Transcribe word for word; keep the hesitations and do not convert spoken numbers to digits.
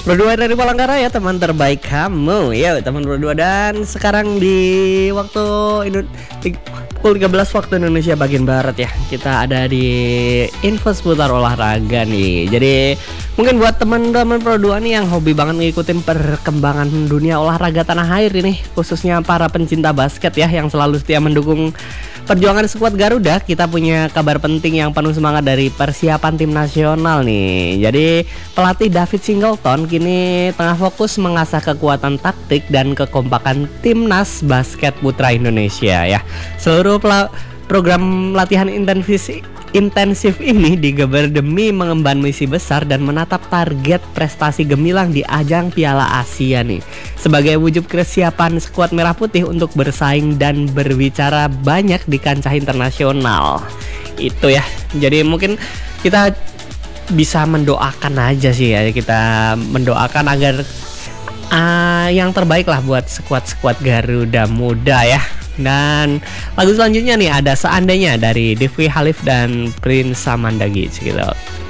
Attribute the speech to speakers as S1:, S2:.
S1: Berdua dari Palangkaraya, teman terbaik kamu. Ya, teman berdua, dan sekarang di waktu Indo- di pukul tiga belas waktu Indonesia bagian barat ya. Kita ada di info seputar olahraga nih. Jadi mungkin buat teman-teman berdua nih yang hobi banget ngikutin perkembangan dunia olahraga tanah air ini, khususnya para pencinta basket ya yang selalu setia mendukung perjuangan skuad Garuda, kita punya kabar penting yang penuh semangat dari persiapan tim nasional nih. Jadi pelatih David Singleton kini tengah fokus mengasah kekuatan taktik dan kekompakan timnas basket putra Indonesia ya. Seluruh pela- program latihan intensif intensif ini digeber demi mengemban misi besar dan menatap target prestasi gemilang di ajang Piala Asia nih. Sebagai wujud kesiapan skuad Merah Putih untuk bersaing dan berbicara banyak di kancah internasional. Itu ya. Jadi mungkin kita bisa mendoakan aja sih ya, kita mendoakan agar uh, yang terbaik lah buat skuad-skuad Garuda Muda ya. Dan lagu selanjutnya nih ada Seandainya dari Devi Halif dan Prince Samandagic gitu.